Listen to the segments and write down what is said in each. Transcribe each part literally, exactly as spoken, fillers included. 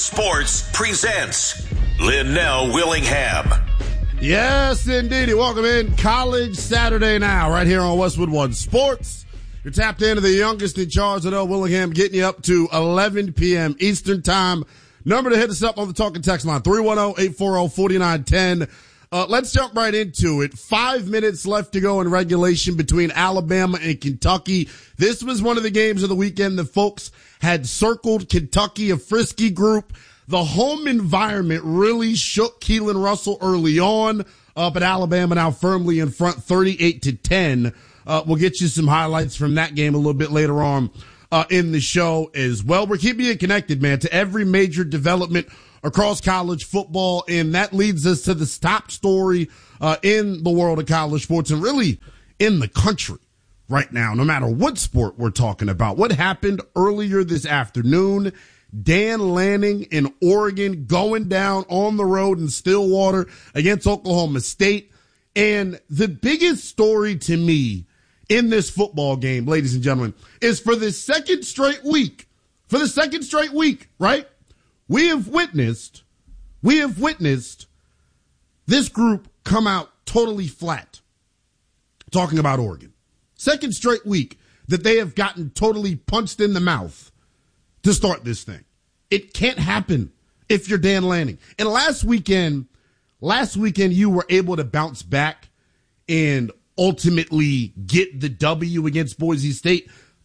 Sports presents Linnell Willingham. Yes, indeed. Welcome in. College Saturday now, right here on Westwood One Sports. You're tapped into the youngest in charge, Linnell Willingham, getting you up to eleven p.m. Eastern Time. Number to hit us up on the talking text line, three one zero, eight four zero, four nine one zero. Uh, let's jump right into it. Five minutes left to go in regulation between Alabama and Kentucky. This was one of the games of the weekend that folks had circled. Kentucky, a frisky group. The home environment really shook Keelan Russell early on, uh, but Alabama now firmly in front, thirty-eight to ten. Uh, we'll get you some highlights from that game a little bit later on uh, in the show as well. We're keeping you connected, man, to every major development across college football, and that leads us to the top story uh, in the world of college sports and really in the country right now, no matter what sport we're talking about. What happened earlier this afternoon? Dan Lanning in Oregon going down on the road in Stillwater against Oklahoma State. And the biggest story to me in this football game, ladies and gentlemen, is for the second straight week, for the second straight week, right? We have witnessed, we have witnessed this group come out totally flat. Talking about Oregon. Second straight week that they have gotten totally punched in the mouth to start this thing. It can't happen if you're Dan Lanning. And last weekend, last weekend you were able to bounce back and ultimately get the W against Boise State.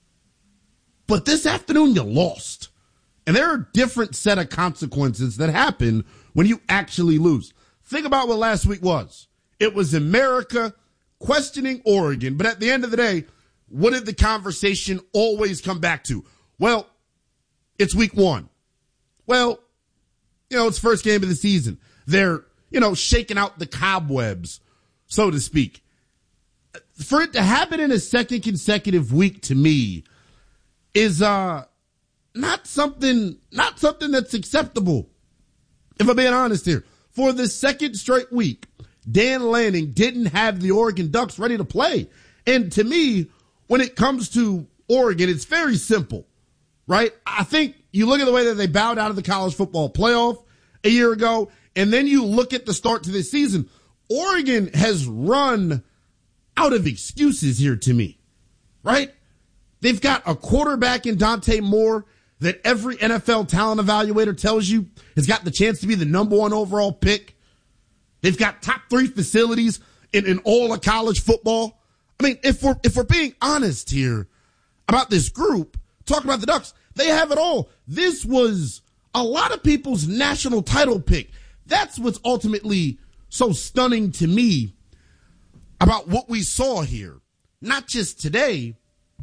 But this afternoon you lost. And there are a different set of consequences that happen when you actually lose. Think about what last week was. It was America questioning Oregon. But at the end of the day, what did the conversation always come back to? Well, it's week one. Well, you know, it's first game of the season. They're, you know, shaking out the cobwebs, so to speak. For it to happen in a second consecutive week to me is uh not something not something that's acceptable. If I'm being honest here. For the second straight week, Dan Lanning didn't have the Oregon Ducks ready to play. And to me, when it comes to Oregon, it's very simple. Right? I think you look at the way that they bowed out of the college football playoff a year ago, and then you look at the start to this season. Oregon has run out of excuses here to me. Right? They've got a quarterback in Dante Moore that every N F L talent evaluator tells you has got the chance to be the number one overall pick. They've got top three facilities in, in all of college football. I mean, if we're, if we're being honest here about this group, talking about the Ducks, they have it all. This was a lot of people's national title pick. That's what's ultimately so stunning to me about what we saw here. Not just today,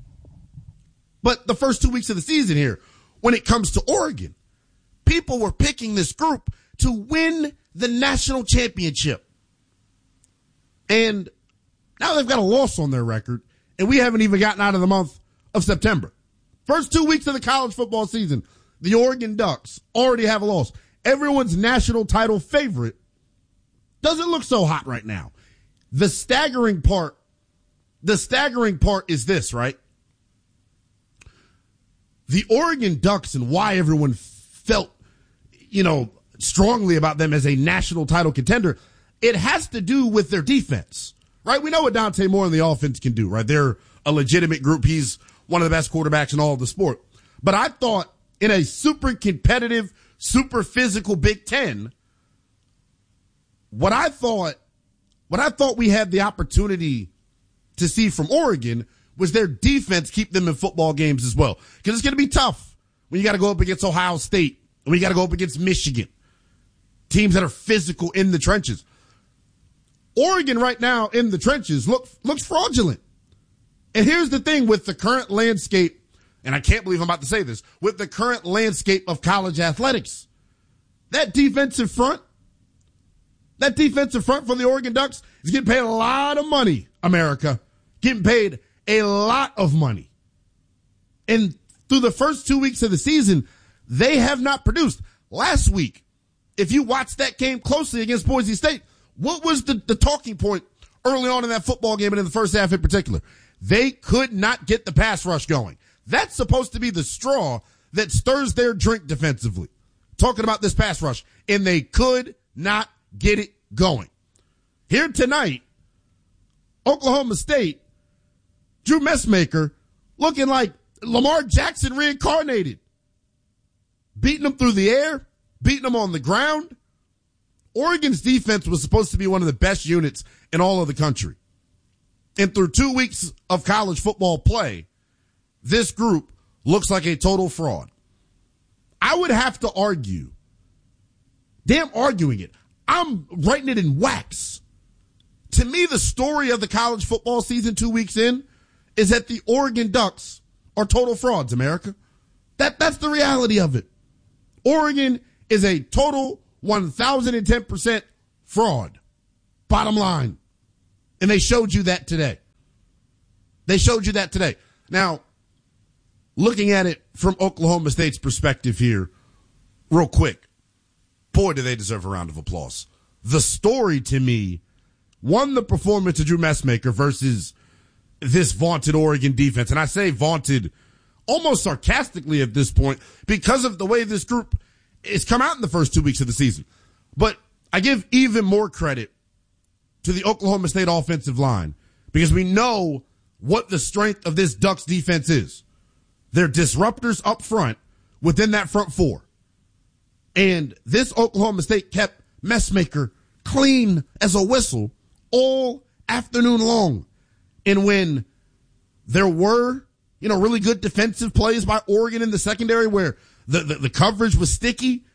but the first two weeks of the season here. When it comes to Oregon, people were picking this group to win the national championship. And now they've got a loss on their record, and we haven't even gotten out of the month of September. First two weeks of the college football season, the Oregon Ducks already have a loss. Everyone's national title favorite doesn't look so hot right now. The staggering part, the staggering part is this, right? The Oregon Ducks and why everyone felt, you know, strongly about them as a national title contender, it has to do with their defense, right? We know what Dante Moore and the offense can do, right? They're a legitimate group. He's one of the best quarterbacks in all of the sport. But I thought in a super competitive, super physical Big Ten, what I thought, what I thought we had the opportunity to see from Oregon was their defense keep them in football games as well. Because it's going to be tough when you got to go up against Ohio State and when you got to go up against Michigan. Teams that are physical in the trenches. Oregon right now in the trenches look, looks fraudulent. And here's the thing with the current landscape, and I can't believe I'm about to say this, with the current landscape of college athletics, that defensive front, that defensive front for the Oregon Ducks is getting paid a lot of money, America. Getting paid a lot of money. And through the first two weeks of the season, they have not produced. Last week, if you watched that game closely against Boise State, what was the, the talking point early on in that football game and in the first half in particular? They could not get the pass rush going. That's supposed to be the straw that stirs their drink defensively. talking about this pass rush, and they could not get it going. Here tonight, Oklahoma State, Drew Messmaker looking like Lamar Jackson reincarnated. Beating them through the air, beating them on the ground. Oregon's defense was supposed to be one of the best units in all of the country. And through two weeks of college football play, this group looks like a total fraud. I would have to argue, damn arguing it, I'm writing it in wax. To me, the story of the college football season two weeks in is that the Oregon Ducks are total frauds, America. That, that's the reality of it. Oregon is a total one thousand ten percent fraud. Bottom line. And they showed you that today. They showed you that today. Now, looking at it from Oklahoma State's perspective here, real quick, boy, do they deserve a round of applause. The story to me, one, the performance of Drew Messmaker versus this vaunted Oregon defense. And I say vaunted almost sarcastically at this point because of the way this group has come out in the first two weeks of the season. But I give even more credit to the Oklahoma State offensive line because we know what the strength of this Ducks defense is. They're disruptors up front within that front four. And this Oklahoma State kept Messmaker clean as a whistle all afternoon long. And when there were, you know, really good defensive plays by Oregon in the secondary where the, the, the coverage was sticky,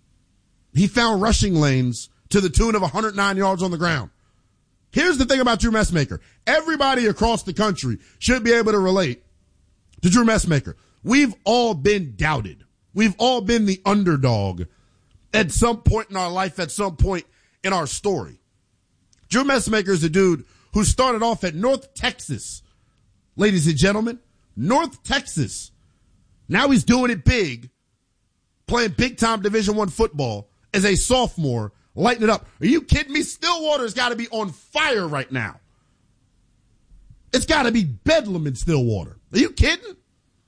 he found rushing lanes to the tune of one hundred nine yards on the ground. Here's the thing about Drew Messmaker. Everybody across the country should be able to relate to Drew Messmaker. We've all been doubted. We've all been the underdog at some point in our life, at some point in our story. Drew Messmaker is a dude who started off at North Texas. Ladies and gentlemen, North Texas. Now he's doing it big, playing big-time Division I football as a sophomore, lighting it up. Are you kidding me? Stillwater's got to be on fire right now. It's got to be bedlam in Stillwater. Are you kidding?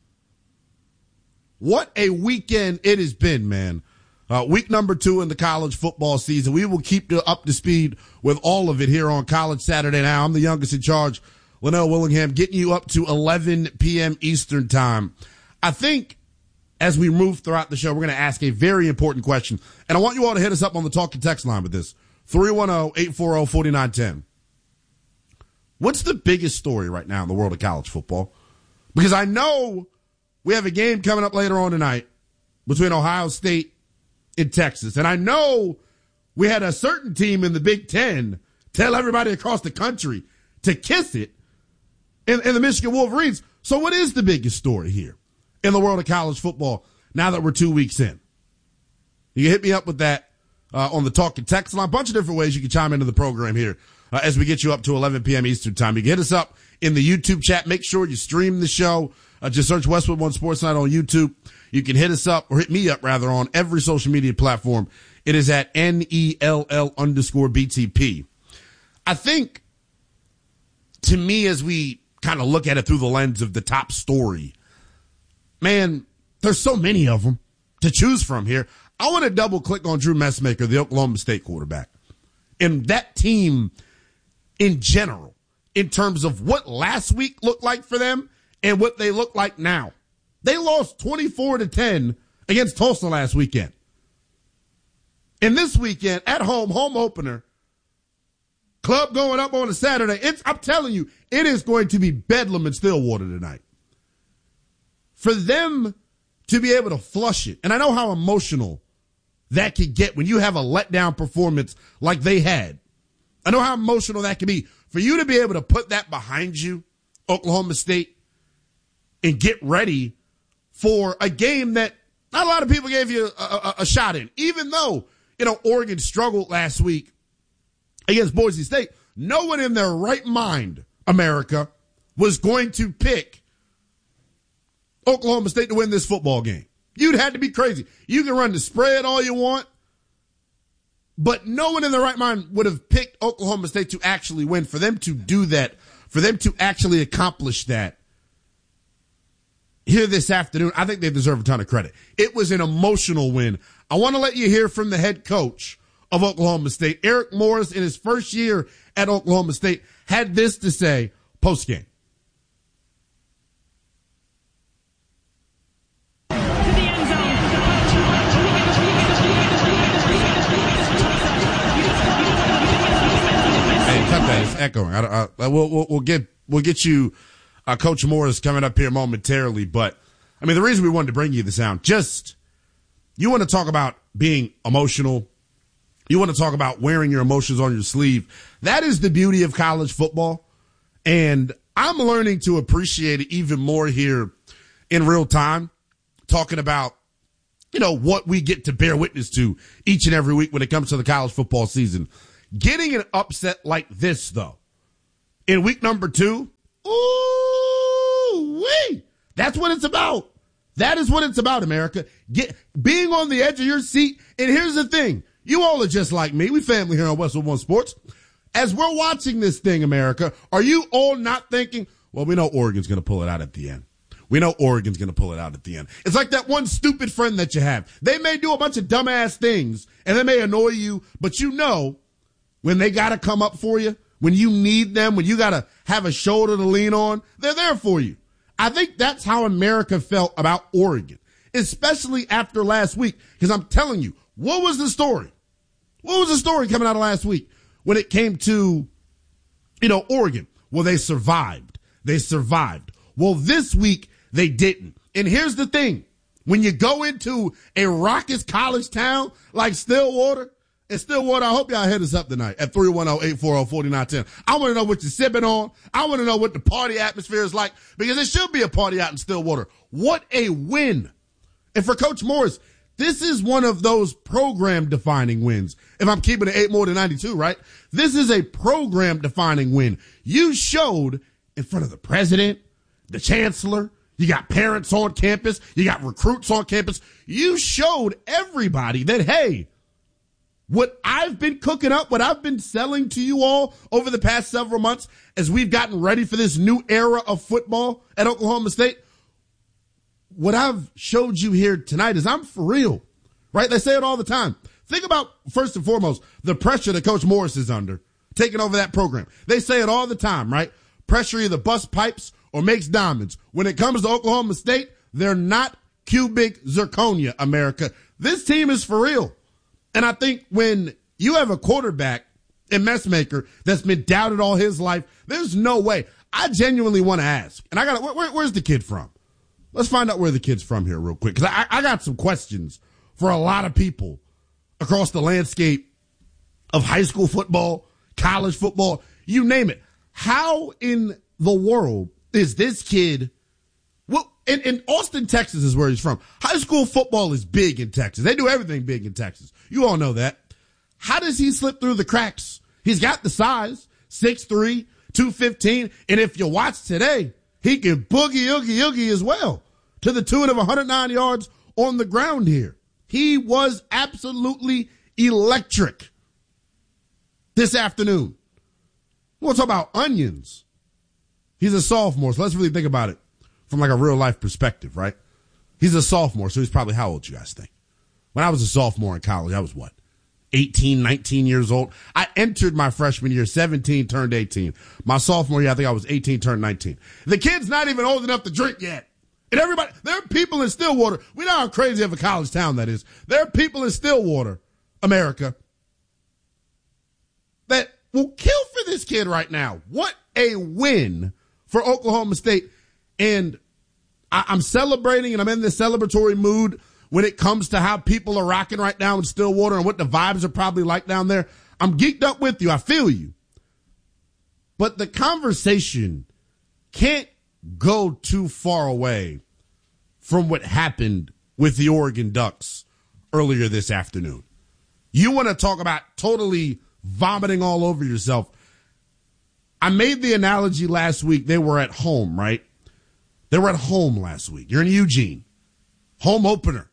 What a weekend it has been, man. Uh, week number two in the college football season. We will keep you up to speed with all of it here on College Saturday Now. I'm the youngest in charge, Linnell Willingham, getting you up to eleven p.m. Eastern time. I think as we move throughout the show, we're going to ask a very important question. And I want you all to hit us up on the talk and text line with this. three one zero, eight four zero, four nine one zero. What's the biggest story right now in the world of college football? Because I know we have a game coming up later on tonight between Ohio State and Texas. And I know we had a certain team in the Big Ten tell everybody across the country to kiss it in, in the Michigan Wolverines. So what is the biggest story here in the world of college football now that we're two weeks in? You can hit me up with that uh, on the talk and text line. A bunch of different ways you can chime into the program here uh, as we get you up to eleven p.m. Eastern time. You can hit us up in the YouTube chat. Make sure you stream the show. Uh, just search Westwood One Sports Night on YouTube. You can hit us up, or hit me up rather, on every social media platform. It is at N E L L underscore B T P. I think, to me, as we kind of look at it through the lens of the top story, man, there's so many of them to choose from here. I want to double click on Drew Messmaker, the Oklahoma State quarterback, and that team in general, in terms of what last week looked like for them and what they look like now. They lost twenty-four to ten against Tulsa last weekend. And this weekend, at home, home opener, club going up on a Saturday. It's, I'm telling you, it is going to be bedlam in Stillwater tonight. For them to be able to flush it, and I know how emotional that could get when you have a letdown performance like they had. I know how emotional that can be. For you to be able to put that behind you, Oklahoma State, and get ready for a game that not a lot of people gave you a, a, a shot in. Even though, you know, Oregon struggled last week against Boise State, no one in their right mind, America, was going to pick Oklahoma State to win this football game. You'd have to be crazy. You can run the spread all you want, but no one in their right mind would have picked Oklahoma State to actually win. For them to do that, for them to actually accomplish that, here this afternoon, I think they deserve a ton of credit. It was an emotional win. I want to let you hear from the head coach of Oklahoma State. Eric Morris, in his first year at Oklahoma State, had this to say post-game. Cut that. It's echoing. I, I, we'll, we'll, we'll get we'll get you uh, Coach Morris coming up here momentarily. But, I mean, the reason we wanted to bring you the sound, just you want to talk about being emotional. You want to talk about wearing your emotions on your sleeve. That is the beauty of college football. And I'm learning to appreciate it even more here in real time, talking about, you know, what we get to bear witness to each and every week when it comes to the college football season. Getting an upset like this, though, in week number two, ooh wee, that's what it's about. That is what it's about, America. Get being on the edge of your seat. And here's the thing. You all are just like me. We family here on Westwood One Sports. As we're watching this thing, America, are you all not thinking, well, we know Oregon's going to pull it out at the end. We know Oregon's going to pull it out at the end. It's like that one stupid friend that you have. They may do a bunch of dumbass things, and they may annoy you, but you know, when they got to come up for you, when you need them, when you got to have a shoulder to lean on, they're there for you. I think that's how America felt about Oregon, especially after last week. Because I'm telling you, what was the story? What was the story coming out of last week when it came to, you know, Oregon? Well, they survived. They survived. Well, this week they didn't. And here's the thing. When you go into a raucous college town like Stillwater, And Stillwater, I hope y'all hit us up tonight at three one zero, eight four zero, four nine one zero. I want to know what you're sipping on. I want to know what the party atmosphere is like, because it should be a party out in Stillwater. What a win. And for Coach Morris, this is one of those program-defining wins. If I'm keeping it eight more than ninety-two, right? This is a program-defining win. You showed in front of the president, the chancellor, you got parents on campus, you got recruits on campus. You showed everybody that, hey, what I've been cooking up, what I've been selling to you all over the past several months as we've gotten ready for this new era of football at Oklahoma State, what I've showed you here tonight is I'm for real, right? They say it all the time. Think about, first and foremost, the pressure that Coach Morris is under, taking over that program. They say it all the time, right? Pressure either busts pipes or makes diamonds. When it comes to Oklahoma State, they're not cubic zirconia, America. This team is for real. And I think when you have a quarterback in Messmaker that's been doubted all his life, there's no way. I genuinely want to ask, and I got where, where, where's the kid from? Let's find out where the kid's from here real quick, because I, I got some questions for a lot of people across the landscape of high school football, college football, you name it. How in the world is this kid? Well, in, in Austin, Texas is where he's from. High school football is big in Texas. They do everything big in Texas. You all know that. How does he slip through the cracks? He's got the size, six three, two fifteen. And if you watch today, he can boogie, oogie, oogie as well, to the tune of one hundred nine yards on the ground here. He was absolutely electric this afternoon. We'll talk about onions. He's a sophomore, so let's really think about it from like a real life perspective, right? He's a sophomore, so he's probably how old, you guys think? When I was a sophomore in college, I was what? eighteen, nineteen years old. I entered my freshman year, seventeen, turned eighteen. My sophomore year, I think I was eighteen, turned nineteen. The kid's not even old enough to drink yet. And everybody, there are people in Stillwater. We know how crazy of a college town that is. There are people in Stillwater, America, that will kill for this kid right now. What a win for Oklahoma State. And I, I'm celebrating, and I'm in this celebratory mood when it comes to how people are rocking right now in Stillwater and what the vibes are probably like down there. I'm geeked up with you. I feel you. But the conversation can't go too far away from what happened with the Oregon Ducks earlier this afternoon. You want to talk about totally vomiting all over yourself. I made the analogy last week. They were at home, right? They were at home last week. You're in Eugene. Home opener.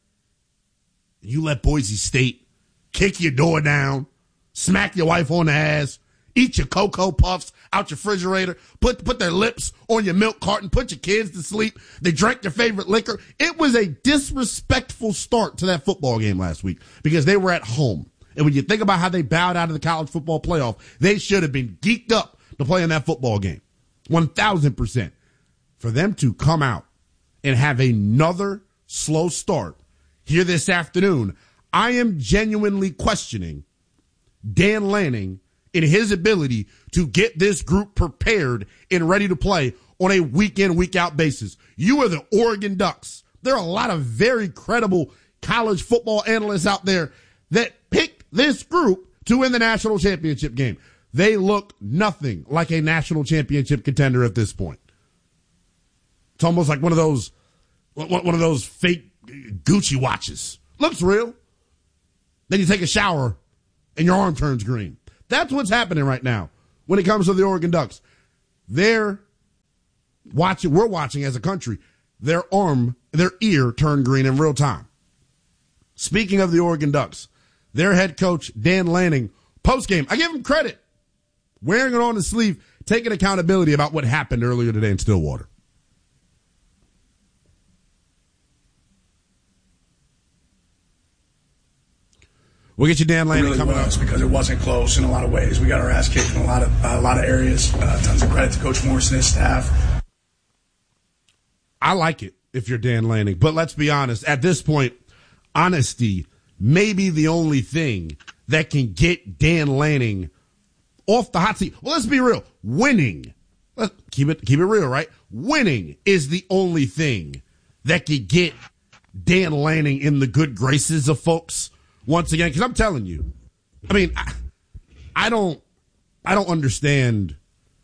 You let Boise State kick your door down, smack your wife on the ass, eat your Cocoa Puffs out your refrigerator, put put their lips on your milk carton, put your kids to sleep. They drank their favorite liquor. It was a disrespectful start to that football game last week because they were at home. And when you think about how they bowed out of the college football playoff, they should have been geeked up to play in that football game. one thousand percent. For them to come out and have another slow start here this afternoon, I am genuinely questioning Dan Lanning in his ability to get this group prepared and ready to play on a week-in, week-out basis. You are the Oregon Ducks. There are a lot of very credible college football analysts out there that picked this group to win the national championship game. They look nothing like a national championship contender at this point. It's almost like one of those, one of those fake Gucci watches. Looks real. Then you take a shower and your arm turns green. That's what's happening right now when it comes to the Oregon Ducks. They're watching, we're watching as a country, their arm, their ear turn green in real time. Speaking of the Oregon Ducks, their head coach, Dan Lanning, post-game, I give him credit. Wearing it on his sleeve, taking accountability about what happened earlier today in Stillwater. We'll get you Dan Lanning really coming was, up. Because it wasn't close in a lot of ways. We got our ass kicked in a lot of uh, a lot of areas. Uh, tons of credit to Coach Morris and his staff. I like it if you're Dan Lanning, but let's be honest. At this point, honesty may be the only thing that can get Dan Lanning off the hot seat. Well, let's be real. Winning, let's keep it keep it real, right? Winning is the only thing that can get Dan Lanning in the good graces of folks. Once again, because I'm telling you, I mean, I, I don't, I don't understand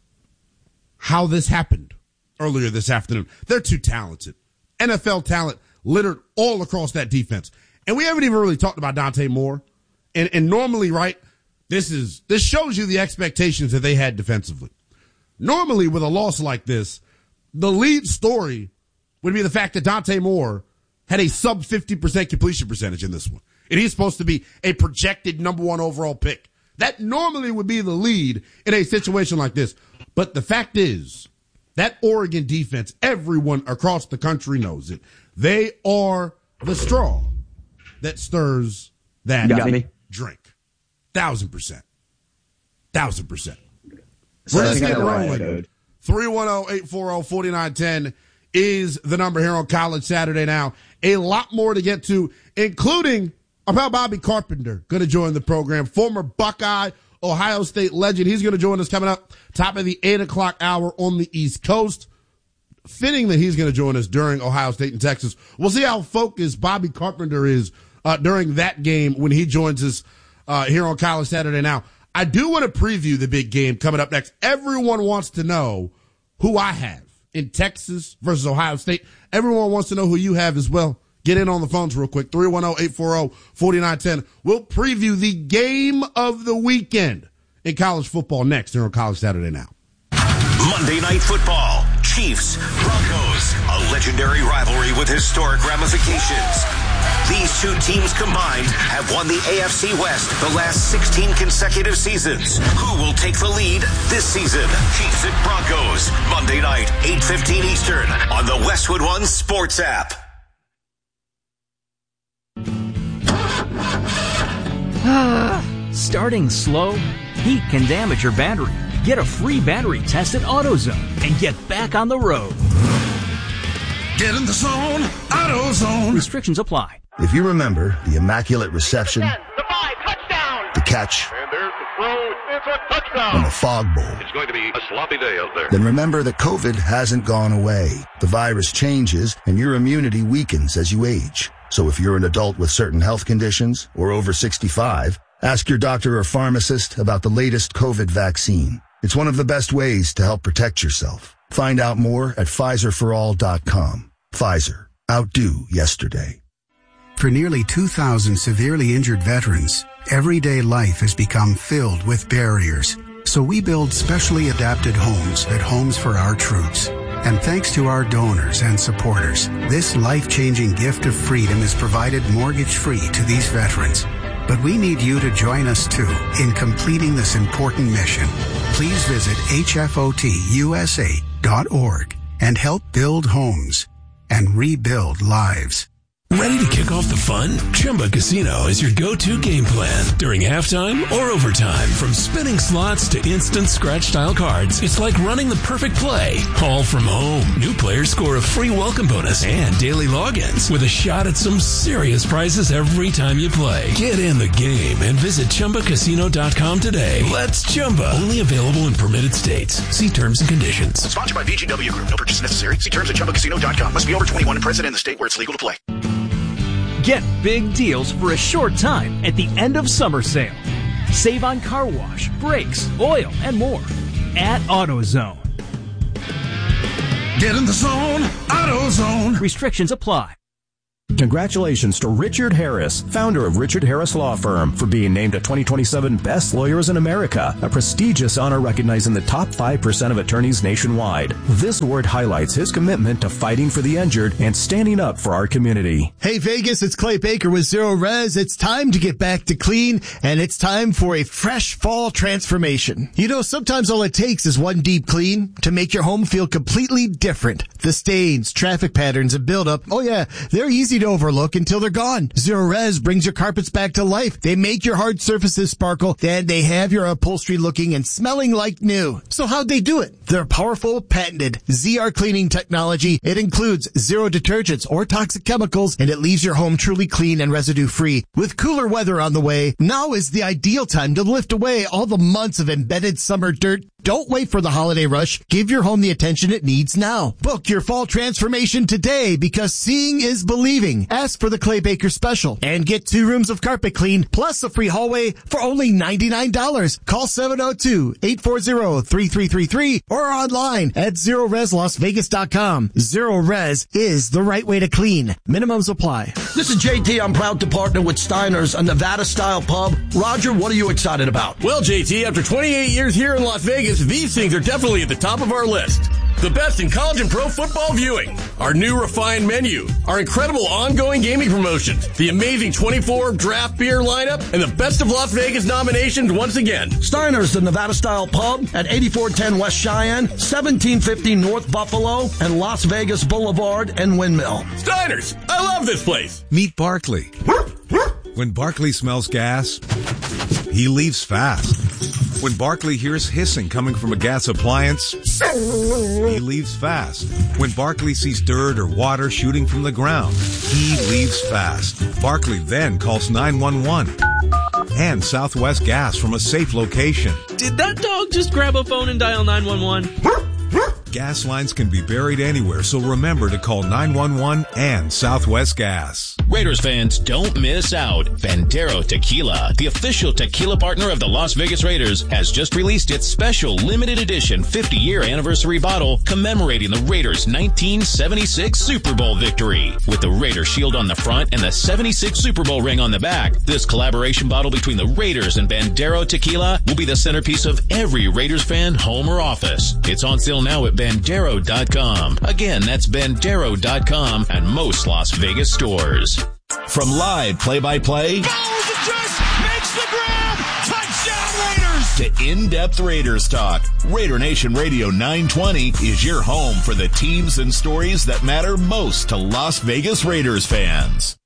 how this happened earlier this afternoon. They're too talented. N F L talent littered all across that defense, and we haven't even really talked about Dante Moore. And, and normally, right, this is this shows you the expectations that they had defensively. Normally, with a loss like this, the lead story would be the fact that Dante Moore had a sub fifty percent completion percentage in this one. And he's supposed to be a projected number one overall pick. That normally would be the lead in a situation like this. But the fact is, that Oregon defense, everyone across the country knows it. They are the straw that stirs that drink. Thousand percent. Thousand percent. We're just getting rolling. three one zero, eight four zero, four nine one zero is the number here on College Saturday Now. A lot more to get to, including about Bobby Carpenter, going to join the program. Former Buckeye, Ohio State legend. He's going to join us coming up top of the eight o'clock hour on the East Coast. Fitting that he's going to join us during Ohio State and Texas. We'll see how focused Bobby Carpenter is uh, during that game when he joins us uh, here on College Saturday Now. I do want to preview the big game coming up next. Everyone wants to know who I have in Texas versus Ohio State. Everyone wants to know who you have as well. Get in on the phones real quick. three one zero, eight four zero, four nine one zero. We'll preview the game of the weekend in college football next here on College Saturday Now. Monday Night Football. Chiefs, Broncos. A legendary rivalry with historic ramifications. These two teams combined have won the A F C West the last sixteen consecutive seasons. Who will take the lead this season? Chiefs at Broncos. Monday night, eight fifteen Eastern on the Westwood One Sports app. Starting slow? Heat can damage your battery. Get a free battery test at AutoZone and get back on the road. Get in the zone, AutoZone. Restrictions apply. If you remember the Immaculate Reception, ten, the five, touchdown. the catch, And there's the throw. It's a touchdown. and the Fog Bowl, It's going to be a sloppy day out there. then remember that COVID hasn't gone away. The virus changes and your immunity weakens as you age. So if you're an adult with certain health conditions or over sixty-five, ask your doctor or pharmacist about the latest COVID vaccine. It's one of the best ways to help protect yourself. Find out more at Pfizer for all dot com. Pfizer. Outdo yesterday. For nearly two thousand severely injured veterans, everyday life has become filled with barriers. So we build specially adapted homes at Homes for Our Troops. And thanks to our donors and supporters, this life-changing gift of freedom is provided mortgage-free to these veterans. But we need you to join us, too, in completing this important mission. Please visit H F O T U S A dot org and help build homes and rebuild lives. Ready to kick off the fun? Chumba Casino is your go-to game plan during halftime or overtime. From spinning slots to instant scratch-style cards, it's like running the perfect play, all from home. New players score a free welcome bonus and daily logins with a shot at some serious prizes every time you play. Get in the game and visit Chumba Casino dot com today. Let's Chumba. Only available in permitted states. See terms and conditions. Sponsored by V G W Group. No purchase necessary. See terms at Chumba Casino dot com. Must be over twenty-one and present in the state where it's legal to play. Get big deals for a short time at the end of summer sale. Save on car wash, brakes, oil, and more at AutoZone. Get in the zone, AutoZone. Restrictions apply. Congratulations to Richard Harris, founder of Richard Harris Law Firm, for being named a twenty twenty-seven Best Lawyers in America, a prestigious honor recognizing the top five percent of attorneys nationwide. This award highlights his commitment to fighting for the injured and standing up for our community. Hey Vegas, it's Clay Baker with Zero Res. It's time to get back to clean, and it's time for a fresh fall transformation. You know, sometimes all it takes is one deep clean to make your home feel completely different. The stains, traffic patterns, and buildup, oh yeah, they're easy to overlook until they're gone. Zero Res brings your carpets back to life. They make your hard surfaces sparkle, then they have your upholstery looking and smelling like new. So how'd they do it? Their powerful, patented Z R cleaning technology. It includes zero detergents or toxic chemicals, and it leaves your home truly clean and residue-free. With cooler weather on the way, now is the ideal time to lift away all the months of embedded summer dirt. Don't wait for the holiday rush. Give your home the attention it needs now. Book your fall transformation today, because seeing is believing. Ask for the Clay Baker special and get two rooms of carpet clean plus a free hallway for only ninety-nine dollars. Call seven oh two, eight four zero, three three three three or online at zero res las vegas dot com. Zero Res is the right way to clean. Minimums apply. This is J T. I'm proud to partner with Steiner's, a Nevada-style pub. Roger, what are you excited about? Well, J T, after twenty-eight years here in Las Vegas, these things are definitely at the top of our list. The best in college and pro football viewing, our new refined menu, our incredible ongoing gaming promotions, the amazing twenty-four draft beer lineup, and the best of Las Vegas nominations once again. Steiner's, the Nevada-style pub at eighty-four ten West Cheyenne, seventeen fifty North Buffalo, and Las Vegas Boulevard and Windmill. Steiner's, I love this place. Meet Barkley. When Barkley smells gas, he leaves fast. When Barkley hears hissing coming from a gas appliance, he leaves fast. When Barkley sees dirt or water shooting from the ground, he leaves fast. Barkley then calls nine one one and Southwest Gas from a safe location. Did that dog just grab a phone and dial nine one one? Gas lines can be buried anywhere, so remember to call nine one one and Southwest Gas. Raiders fans, don't miss out. Bandero Tequila, the official tequila partner of the Las Vegas Raiders, has just released its special limited edition fifty-year anniversary bottle commemorating the Raiders' nineteen seventy-six Super Bowl victory. With the Raider shield on the front and the seventy-six Super Bowl ring on the back, this collaboration bottle between the Raiders and Bandero Tequila will be the centerpiece of every Raiders fan home or office. It's on sale now at Bandero dot com. Again, that's Bandero dot com and most Las Vegas stores. From live play-by-play Follows the just, makes the grab, touchdown Raiders! to in-depth Raiders talk, Raider Nation Radio nine twenty is your home for the teams and stories that matter most to Las Vegas Raiders fans.